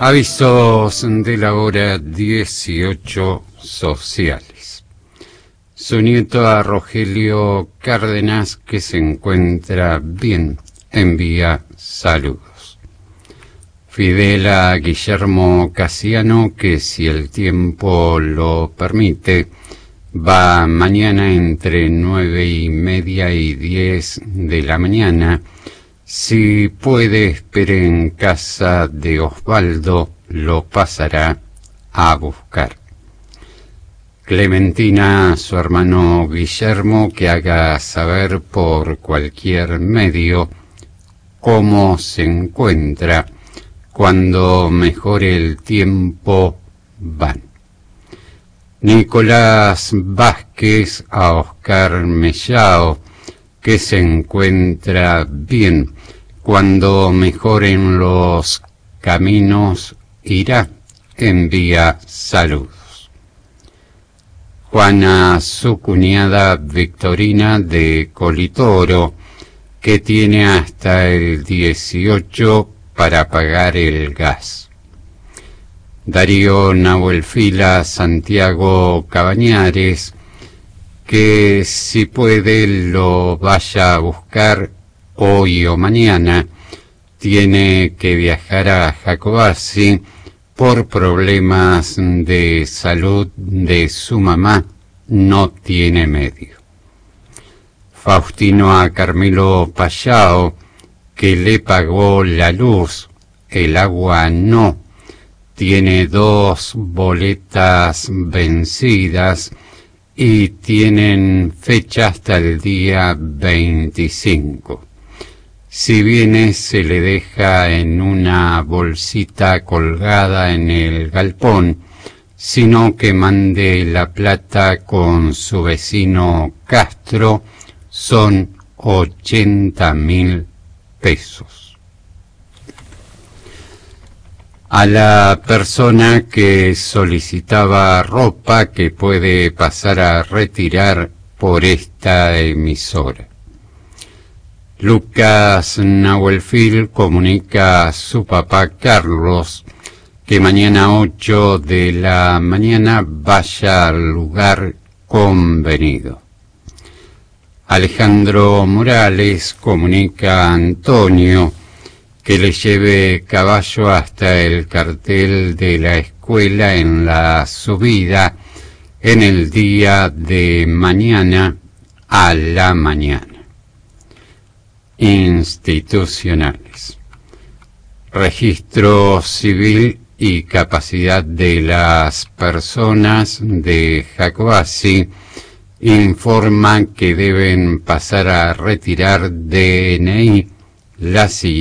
Avisos de la hora 18 sociales. Su nieto a Rogelio Cárdenas, que se encuentra bien, envía saludos. Fidel a Guillermo Casiano, que si el tiempo lo permite, va mañana entre 9:30 y 10 de la mañana. Si puede, espere en casa de Osvaldo, lo pasará a buscar. Clementina a su hermano Guillermo, que haga saber por cualquier medio cómo se encuentra. Cuando mejore el tiempo, van. Nicolás Vázquez a Oscar Mellao, que se encuentra bien. Cuando mejoren los caminos, irá, envía saludos. Juana, su cuñada Victorina de Colitoro, que tiene hasta el 18 para pagar el gas. Darío Nahuelfila Santiago Cabañares, que si puede lo vaya a buscar hoy o mañana. Tiene que viajar a Jacobacci por problemas de salud de su mamá, no tiene medio. Faustino a Carmelo Payao, que le pagó la luz, el agua no, tiene 2 boletas vencidas y tienen fecha hasta el día 25. Si viene, se le deja en una bolsita colgada en el galpón, sino que mande la plata con su vecino Castro, son 80.000 pesos. A la persona que solicitaba ropa, que puede pasar a retirar por esta emisora. Lucas Nahuelfil comunica a su papá Carlos que mañana 8 de la mañana vaya al lugar convenido. Alejandro Morales comunica a Antonio que le lleve caballo hasta el cartel de la escuela en la subida en el día de mañana a la mañana. Institucionales. Registro civil y capacidad de las personas de Jacobacci informan que deben pasar a retirar DNI la siguiente